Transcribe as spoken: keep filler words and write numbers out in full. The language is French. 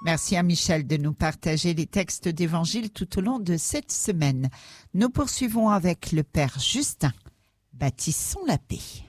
Merci à Michel de nous partager les textes d'évangile tout au long de cette semaine. Nous poursuivons avec le Père Justin. Bâtissons la paix.